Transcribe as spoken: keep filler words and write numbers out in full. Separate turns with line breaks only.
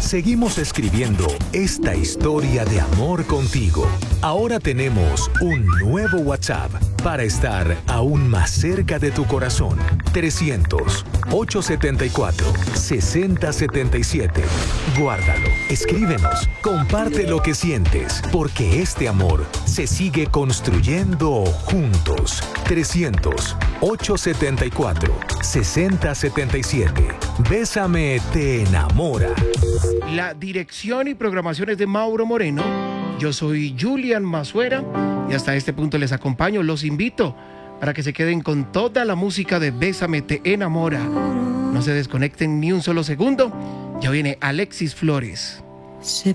seguimos escribiendo esta historia de amor contigo. Ahora tenemos un nuevo WhatsApp para estar aún más cerca de tu corazón. trescientos, ochocientos setenta y cuatro, sesenta setenta y siete. Guárdalo, escríbenos, comparte lo que sientes, porque este amor se sigue construyendo juntos. trescientos, ochocientos setenta y cuatro, sesenta setenta y siete. Bésame te enamora.
La dirección y programación es de Mauro Moreno. Yo soy Julian Mazuera y hasta este punto les acompaño. Los invito para que se queden con toda la música de Bésame te enamora. No se desconecten ni un solo segundo. Ya viene Alexis Flores.
Se